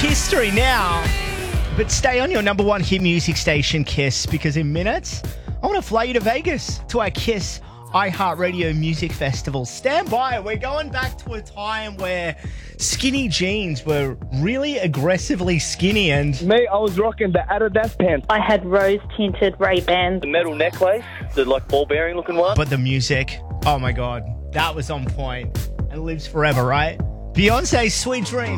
history now. But stay on your number one hit music station, Kiss, because in minutes, I want to fly you to Vegas to our Kiss iHeartRadio Music Festival. Stand by. We're going back to a time where skinny jeans were really aggressively skinny and... Me, I was rocking the Adidas pants. I had rose-tinted Ray-Bans. The metal necklace, the like ball-bearing looking one. But the music, oh my God, that was on point and lives forever, right? Beyonce's Sweet Dream.